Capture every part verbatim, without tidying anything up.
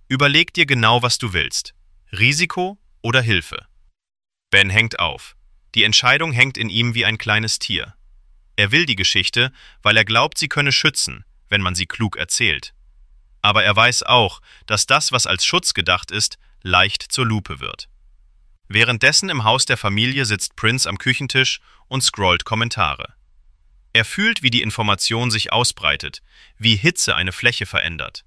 Überleg dir genau, was du willst. Risiko oder Hilfe? Ben hängt auf. Die Entscheidung hängt in ihm wie ein kleines Tier. Er will die Geschichte, weil er glaubt, sie könne schützen, wenn man sie klug erzählt. Aber er weiß auch, dass das, was als Schutz gedacht ist, leicht zur Lupe wird. Währenddessen im Haus der Familie sitzt Prince am Küchentisch und scrollt Kommentare. Er fühlt, wie die Information sich ausbreitet, wie Hitze eine Fläche verändert.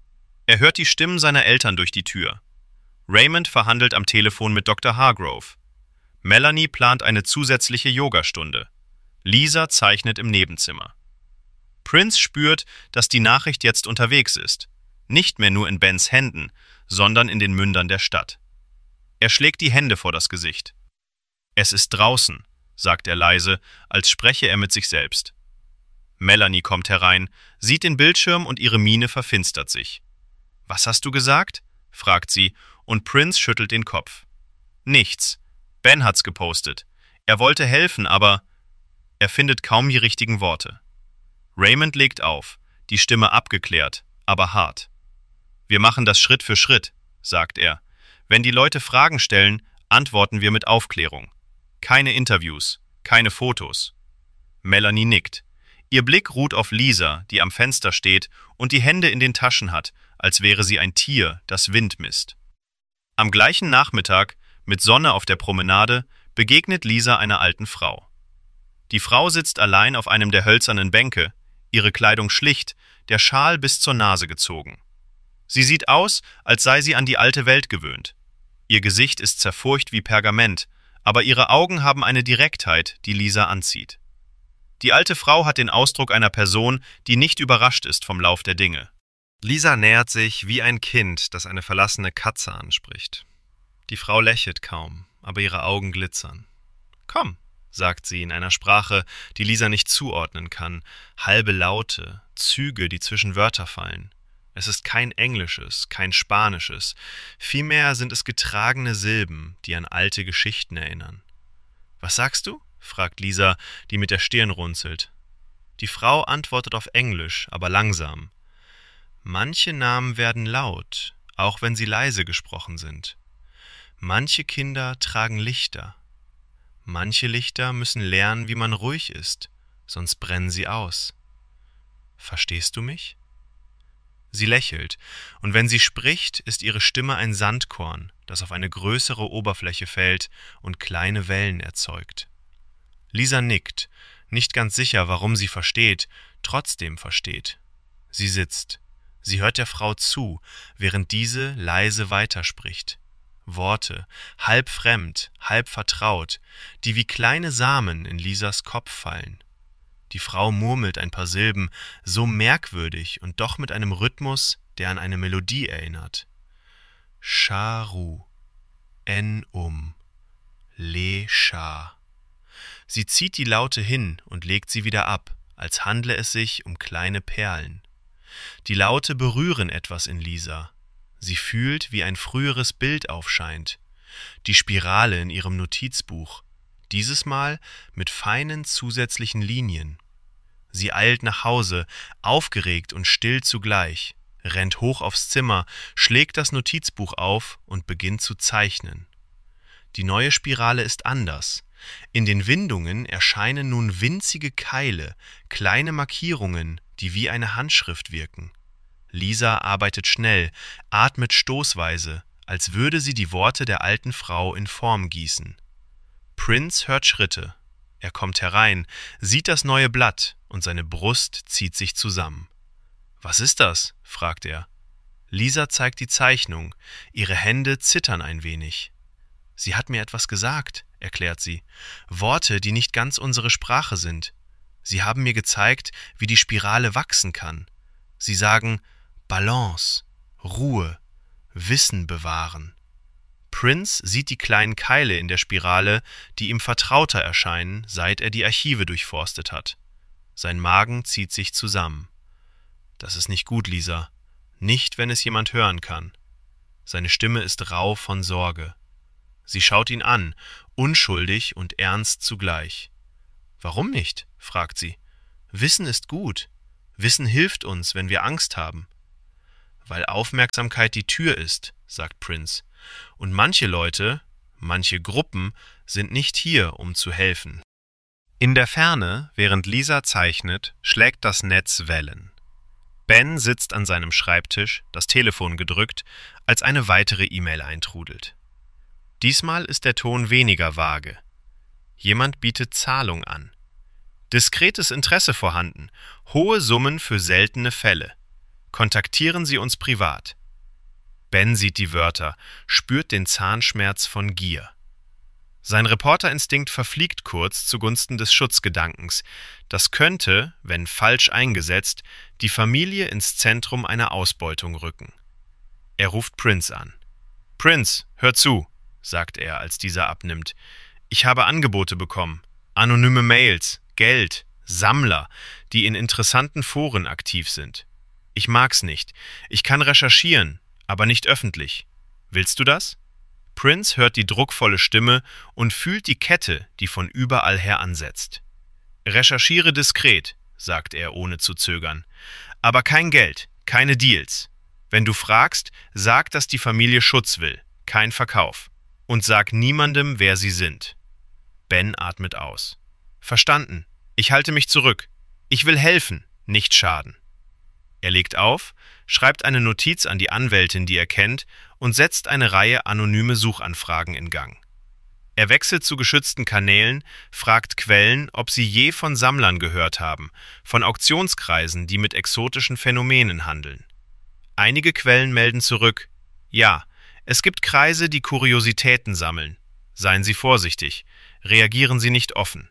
Er hört die Stimmen seiner Eltern durch die Tür. Raymond verhandelt am Telefon mit Doktor Hargrove. Melanie plant eine zusätzliche Yogastunde. Lisa zeichnet im Nebenzimmer. Prince spürt, dass die Nachricht jetzt unterwegs ist. Nicht mehr nur in Bens Händen, sondern in den Mündern der Stadt. Er schlägt die Hände vor das Gesicht. Es ist draußen, sagt er leise, als spreche er mit sich selbst. Melanie kommt herein, sieht den Bildschirm und ihre Miene verfinstert sich. »Was hast du gesagt?« fragt sie, und Prince schüttelt den Kopf. »Nichts. Ben hat's gepostet. Er wollte helfen, aber...« Er findet kaum die richtigen Worte. Raymond legt auf, die Stimme abgeklärt, aber hart. »Wir machen das Schritt für Schritt«, sagt er. »Wenn die Leute Fragen stellen, antworten wir mit Aufklärung. Keine Interviews, keine Fotos.« Melanie nickt. Ihr Blick ruht auf Lisa, die am Fenster steht und die Hände in den Taschen hat, als wäre sie ein Tier, das Wind misst. Am gleichen Nachmittag, mit Sonne auf der Promenade, begegnet Lisa einer alten Frau. Die Frau sitzt allein auf einem der hölzernen Bänke, ihre Kleidung schlicht, der Schal bis zur Nase gezogen. Sie sieht aus, als sei sie an die alte Welt gewöhnt. Ihr Gesicht ist zerfurcht wie Pergament, aber ihre Augen haben eine Direktheit, die Lisa anzieht. Die alte Frau hat den Ausdruck einer Person, die nicht überrascht ist vom Lauf der Dinge. Lisa nähert sich wie ein Kind, das eine verlassene Katze anspricht. Die Frau lächelt kaum, aber ihre Augen glitzern. »Komm«, sagt sie in einer Sprache, die Lisa nicht zuordnen kann, halbe Laute, Züge, die zwischen Wörter fallen. Es ist kein Englisches, kein Spanisches, vielmehr sind es getragene Silben, die an alte Geschichten erinnern. »Was sagst du?« fragt Lisa, die mit der Stirn runzelt. Die Frau antwortet auf Englisch, aber langsam. »Manche Namen werden laut, auch wenn sie leise gesprochen sind. Manche Kinder tragen Lichter. Manche Lichter müssen lernen, wie man ruhig ist, sonst brennen sie aus. Verstehst du mich?« Sie lächelt, und wenn sie spricht, ist ihre Stimme ein Sandkorn, das auf eine größere Oberfläche fällt und kleine Wellen erzeugt. Lisa nickt, nicht ganz sicher, warum sie versteht, trotzdem versteht. Sie sitzt. Sie hört der Frau zu, während diese leise weiterspricht. Worte, halb fremd, halb vertraut, die wie kleine Samen in Lisas Kopf fallen. Die Frau murmelt ein paar Silben, so merkwürdig und doch mit einem Rhythmus, der an eine Melodie erinnert. Charu, En-Um, Le-Sha. Sie zieht die Laute hin und legt sie wieder ab, als handle es sich um kleine Perlen. Die Laute berühren etwas in Lisa. Sie fühlt, wie ein früheres Bild aufscheint. Die Spirale in ihrem Notizbuch, dieses Mal mit feinen zusätzlichen Linien. Sie eilt nach Hause, aufgeregt und still zugleich, rennt hoch aufs Zimmer, schlägt das Notizbuch auf und beginnt zu zeichnen. Die neue Spirale ist anders. In den Windungen erscheinen nun winzige Keile, kleine Markierungen, die wie eine Handschrift wirken. Lisa arbeitet schnell, atmet stoßweise, als würde sie die Worte der alten Frau in Form gießen. Prince hört Schritte. Er kommt herein, sieht das neue Blatt und seine Brust zieht sich zusammen. »Was ist das?« fragt er. Lisa zeigt die Zeichnung. Ihre Hände zittern ein wenig. »Sie hat mir etwas gesagt«, erklärt sie. »Worte, die nicht ganz unsere Sprache sind. Sie haben mir gezeigt, wie die Spirale wachsen kann. Sie sagen Balance, Ruhe, Wissen bewahren.« Prince sieht die kleinen Keile in der Spirale, die ihm vertrauter erscheinen, seit er die Archive durchforstet hat. Sein Magen zieht sich zusammen. »Das ist nicht gut, Lisa. Nicht, wenn es jemand hören kann.« Seine Stimme ist rau von Sorge. Sie schaut ihn an, unschuldig und ernst zugleich. »Warum nicht?« fragt sie. »Wissen ist gut. Wissen hilft uns, wenn wir Angst haben.« Weil Aufmerksamkeit die Tür ist, sagt Prince. Und manche Leute, manche Gruppen sind nicht hier, um zu helfen. In der Ferne, während Lisa zeichnet, schlägt das Netz Wellen. Ben sitzt an seinem Schreibtisch, das Telefon gedrückt, als eine weitere E-Mail eintrudelt. Diesmal ist der Ton weniger vage. Jemand bietet Zahlung an. Diskretes Interesse vorhanden, hohe Summen für seltene Fälle. Kontaktieren Sie uns privat. Ben sieht die Wörter, spürt den Zahnschmerz von Gier. Sein Reporterinstinkt verfliegt kurz zugunsten des Schutzgedankens. Das könnte, wenn falsch eingesetzt, die Familie ins Zentrum einer Ausbeutung rücken. Er ruft Prince an. »Prince, hör zu«, sagt er, als dieser abnimmt. »Ich habe Angebote bekommen. Anonyme Mails, Geld, Sammler, die in interessanten Foren aktiv sind. Ich mag's nicht. Ich kann recherchieren, aber nicht öffentlich. Willst du das?« Prince hört die druckvolle Stimme und fühlt die Kette, die von überall her ansetzt. »Recherchiere diskret«, sagt er, ohne zu zögern. »Aber kein Geld, keine Deals. Wenn du fragst, sag, dass die Familie Schutz will, kein Verkauf. Und sag niemandem, wer sie sind.« Ben atmet aus. »Verstanden. Ich halte mich zurück. Ich will helfen, nicht schaden.« Er legt auf, schreibt eine Notiz an die Anwältin, die er kennt, und setzt eine Reihe anonyme Suchanfragen in Gang. Er wechselt zu geschützten Kanälen, fragt Quellen, ob sie je von Sammlern gehört haben, von Auktionskreisen, die mit exotischen Phänomenen handeln. Einige Quellen melden zurück: Ja, es gibt Kreise, die Kuriositäten sammeln. Seien Sie vorsichtig, reagieren Sie nicht offen.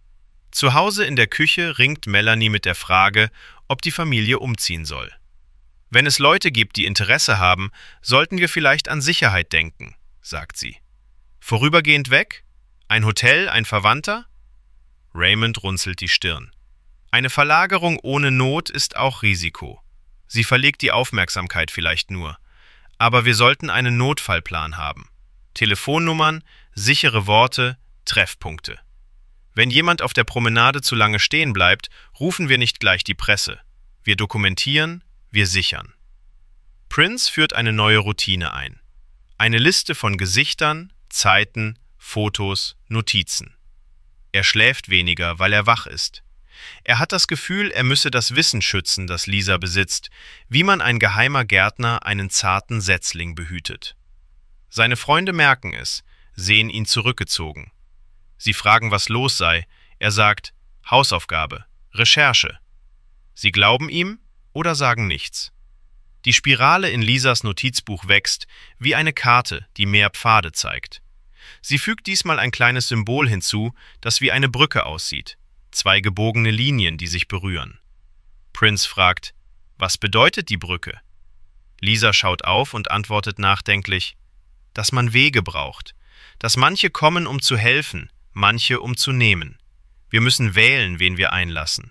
Zu Hause in der Küche ringt Melanie mit der Frage, ob die Familie umziehen soll. »Wenn es Leute gibt, die Interesse haben, sollten wir vielleicht an Sicherheit denken«, sagt sie. »Vorübergehend weg? Ein Hotel, ein Verwandter?« Raymond runzelt die Stirn. »Eine Verlagerung ohne Not ist auch Risiko. Sie verlegt die Aufmerksamkeit vielleicht nur. Aber wir sollten einen Notfallplan haben. Telefonnummern, sichere Worte, Treffpunkte. Wenn jemand auf der Promenade zu lange stehen bleibt, rufen wir nicht gleich die Presse. Wir dokumentieren, wir sichern.« Prince führt eine neue Routine ein. Eine Liste von Gesichtern, Zeiten, Fotos, Notizen. Er schläft weniger, weil er wach ist. Er hat das Gefühl, er müsse das Wissen schützen, das Lisa besitzt, wie man ein geheimer Gärtner einen zarten Setzling behütet. Seine Freunde merken es, sehen ihn zurückgezogen. Sie fragen, was los sei. Er sagt, Hausaufgabe, Recherche. Sie glauben ihm oder sagen nichts. Die Spirale in Lisas Notizbuch wächst, wie eine Karte, die mehr Pfade zeigt. Sie fügt diesmal ein kleines Symbol hinzu, das wie eine Brücke aussieht. Zwei gebogene Linien, die sich berühren. Prince fragt, was bedeutet die Brücke? Lisa schaut auf und antwortet nachdenklich, dass man Wege braucht, dass manche kommen, um zu helfen, manche, um zu nehmen. Wir müssen wählen, wen wir einlassen.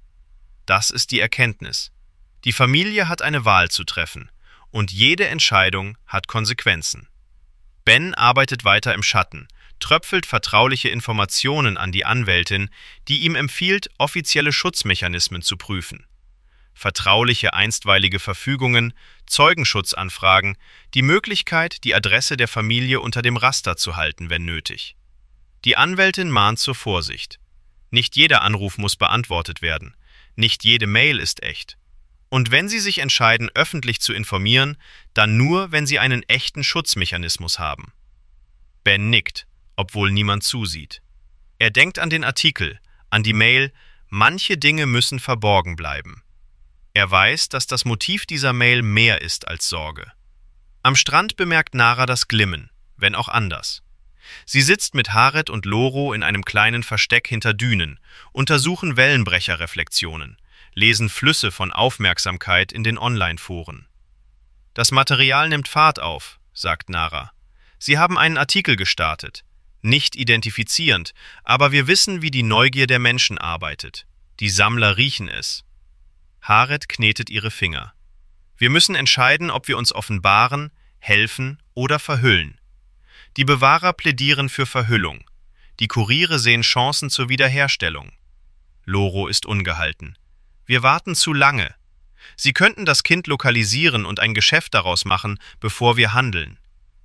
Das ist die Erkenntnis. Die Familie hat eine Wahl zu treffen, und jede Entscheidung hat Konsequenzen. Ben arbeitet weiter im Schatten, tröpfelt vertrauliche Informationen an die Anwältin, die ihm empfiehlt, offizielle Schutzmechanismen zu prüfen. Vertrauliche einstweilige Verfügungen, Zeugenschutzanfragen, die Möglichkeit, die Adresse der Familie unter dem Raster zu halten, wenn nötig. Die Anwältin mahnt zur Vorsicht. Nicht jeder Anruf muss beantwortet werden. Nicht jede Mail ist echt. Und wenn Sie sich entscheiden, öffentlich zu informieren, dann nur, wenn Sie einen echten Schutzmechanismus haben. Ben nickt, obwohl niemand zusieht. Er denkt an den Artikel, an die Mail, manche Dinge müssen verborgen bleiben. Er weiß, dass das Motiv dieser Mail mehr ist als Sorge. Am Strand bemerkt Nara das Glimmen, wenn auch anders. Sie sitzt mit Harriet und Loro in einem kleinen Versteck hinter Dünen, untersuchen Wellenbrecherreflexionen, lesen Flüsse von Aufmerksamkeit in den Online-Foren. »Das Material nimmt Fahrt auf«, sagt Nara. »Sie haben einen Artikel gestartet. Nicht identifizierend, aber wir wissen, wie die Neugier der Menschen arbeitet. Die Sammler riechen es.« Harriet knetet ihre Finger. »Wir müssen entscheiden, ob wir uns offenbaren, helfen oder verhüllen. Die Bewahrer plädieren für Verhüllung. Die Kuriere sehen Chancen zur Wiederherstellung.« Loro ist ungehalten. »Wir warten zu lange. Sie könnten das Kind lokalisieren und ein Geschäft daraus machen, bevor wir handeln.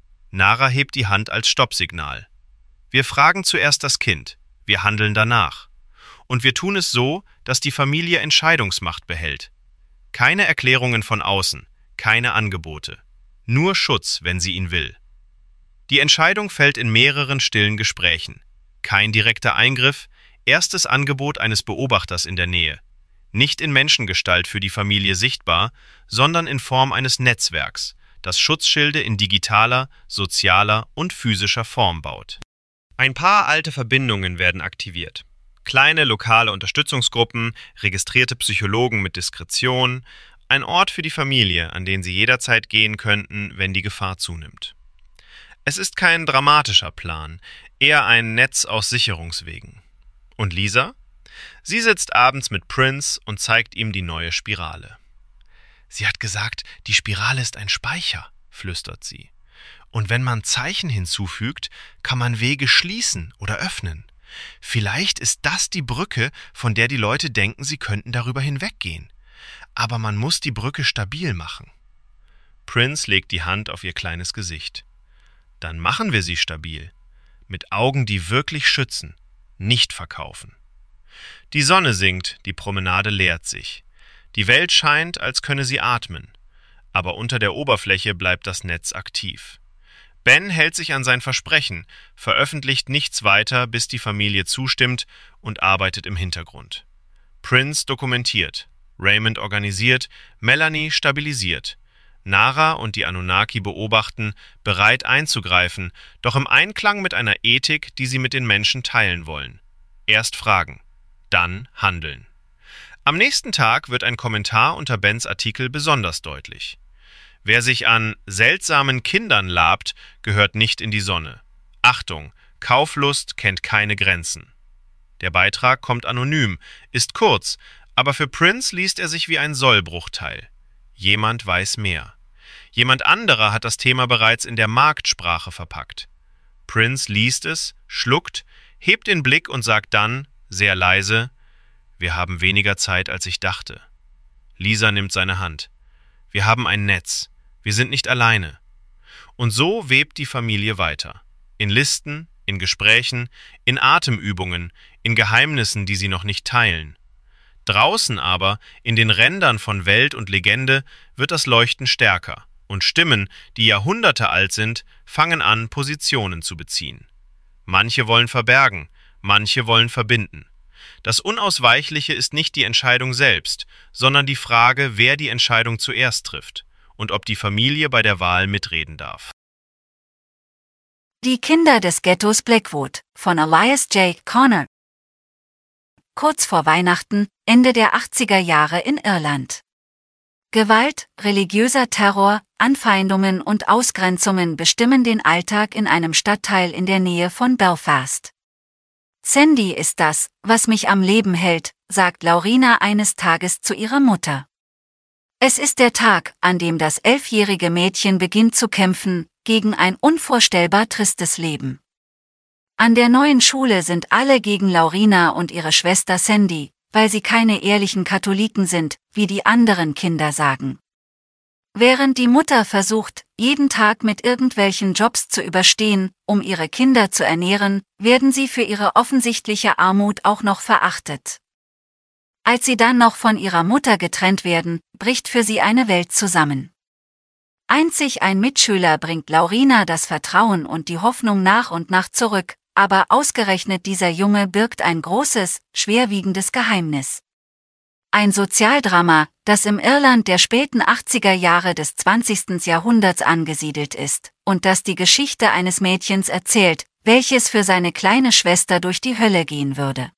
Nara hebt die Hand als Stoppsignal. Wir fragen zuerst das Kind, wir handeln danach. Und wir tun es so, dass die Familie Entscheidungsmacht behält. Keine Erklärungen von außen, keine Angebote. Nur Schutz, wenn sie ihn will. Die Entscheidung fällt in mehreren stillen Gesprächen. Kein direkter Eingriff, erstes Angebot eines Beobachters in der Nähe. Nicht in Menschengestalt für die Familie sichtbar, sondern in Form eines Netzwerks, das Schutzschilde in digitaler, sozialer und physischer Form baut. Ein paar alte Verbindungen werden aktiviert. Kleine lokale Unterstützungsgruppen, registrierte Psychologen mit Diskretion, ein Ort für die Familie, an den sie jederzeit gehen könnten, wenn die Gefahr zunimmt. Es ist kein dramatischer Plan, eher ein Netz aus Sicherungswegen. Und Lisa? Sie sitzt abends mit Prince und zeigt ihm die neue Spirale. Sie hat gesagt, die Spirale ist ein Speicher, flüstert sie. Und wenn man Zeichen hinzufügt, kann man Wege schließen oder öffnen. Vielleicht ist das die Brücke, von der die Leute denken, sie könnten darüber hinweggehen. Aber man muss die Brücke stabil machen. Prince legt die Hand auf ihr kleines Gesicht. Dann machen wir sie stabil. Mit Augen, die wirklich schützen, nicht verkaufen. Die Sonne sinkt, die Promenade leert sich. Die Welt scheint, als könne sie atmen. Aber unter der Oberfläche bleibt das Netz aktiv. Ben hält sich an sein Versprechen, veröffentlicht nichts weiter, bis die Familie zustimmt und arbeitet im Hintergrund. Prince dokumentiert, Raymond organisiert, Melanie stabilisiert. Nara und die Anunnaki beobachten, bereit einzugreifen, doch im Einklang mit einer Ethik, die sie mit den Menschen teilen wollen. Erst fragen, dann handeln. Am nächsten Tag wird ein Kommentar unter Bens Artikel besonders deutlich. Wer sich an seltsamen Kindern labt, gehört nicht in die Sonne. Achtung, Kauflust kennt keine Grenzen. Der Beitrag kommt anonym, ist kurz, aber für Prince liest er sich wie ein Sollbruchteil. Jemand weiß mehr. Jemand anderer hat das Thema bereits in der Marktsprache verpackt. Prince liest es, schluckt, hebt den Blick und sagt dann, sehr leise, wir haben weniger Zeit, als ich dachte. Lisa nimmt seine Hand. Wir haben ein Netz. Wir sind nicht alleine. Und so webt die Familie weiter. In Listen, in Gesprächen, in Atemübungen, in Geheimnissen, die sie noch nicht teilen. Draußen aber, in den Rändern von Welt und Legende, wird das Leuchten stärker und Stimmen, die Jahrhunderte alt sind, fangen an, Positionen zu beziehen. Manche wollen verbergen, manche wollen verbinden. Das Unausweichliche ist nicht die Entscheidung selbst, sondern die Frage, wer die Entscheidung zuerst trifft und ob die Familie bei der Wahl mitreden darf. Die Kinder des Ghettos Blackwood von Elias J. Connor. Kurz vor Weihnachten, Ende der achtziger Jahre in Irland. Gewalt, religiöser Terror, Anfeindungen und Ausgrenzungen bestimmen den Alltag in einem Stadtteil in der Nähe von Belfast. Sandy ist das, was mich am Leben hält, sagt Laurina eines Tages zu ihrer Mutter. Es ist der Tag, an dem das elfjährige Mädchen beginnt zu kämpfen, gegen ein unvorstellbar tristes Leben. An der neuen Schule sind alle gegen Laurina und ihre Schwester Sandy, weil sie keine ehrlichen Katholiken sind, wie die anderen Kinder sagen. Während die Mutter versucht, jeden Tag mit irgendwelchen Jobs zu überstehen, um ihre Kinder zu ernähren, werden sie für ihre offensichtliche Armut auch noch verachtet. Als sie dann noch von ihrer Mutter getrennt werden, bricht für sie eine Welt zusammen. Einzig ein Mitschüler bringt Laurina das Vertrauen und die Hoffnung nach und nach zurück, aber ausgerechnet dieser Junge birgt ein großes, schwerwiegendes Geheimnis. Ein Sozialdrama, das im Irland der späten achtziger Jahre des zwanzigsten Jahrhunderts angesiedelt ist, und das die Geschichte eines Mädchens erzählt, welches für seine kleine Schwester durch die Hölle gehen würde.